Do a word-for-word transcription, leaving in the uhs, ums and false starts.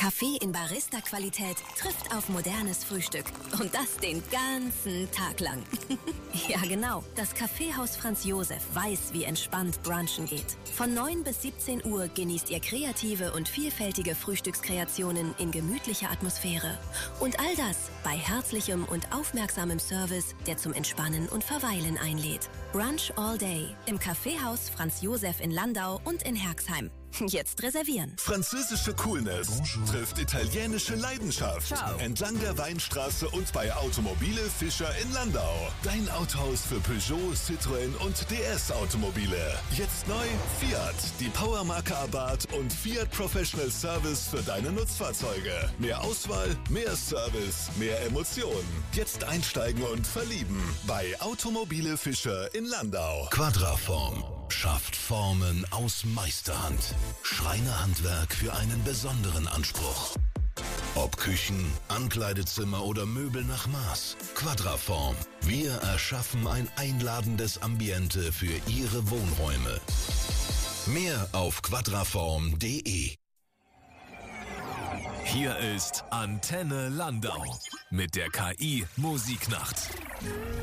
Kaffee in Barista-Qualität trifft auf modernes Frühstück. Und das den ganzen Tag lang. Ja, genau. Das Kaffeehaus Franz Josef weiß, wie entspannt Brunchen geht. Von neun bis siebzehn Uhr genießt ihr kreative und vielfältige Frühstückskreationen in gemütlicher Atmosphäre. Und all das bei herzlichem und aufmerksamem Service, der zum Entspannen und Verweilen einlädt. Brunch all day im Kaffeehaus Franz Josef in Landau und in Herxheim. Jetzt reservieren. Französische Coolness Bonjour. Trifft italienische Leidenschaft. Ciao. Entlang der Weinstraße und bei Automobile Fischer in Landau. Dein Autohaus für Peugeot, Citroën und D S-Automobile. Jetzt neu Fiat, die Powermarke Abarth und Fiat Professional Service für deine Nutzfahrzeuge. Mehr Auswahl, mehr Service, mehr Emotionen. Jetzt einsteigen und verlieben bei Automobile Fischer in Landau. Quadraform schafft Formen aus Meisterhand. Schreinerhandwerk für einen besonderen Anspruch. Ob Küchen, Ankleidezimmer oder Möbel nach Maß. Quadraform. Wir erschaffen ein einladendes Ambiente für Ihre Wohnräume. Mehr auf quadraform punkt de. Hier ist Antenne Landau mit der K I Musiknacht.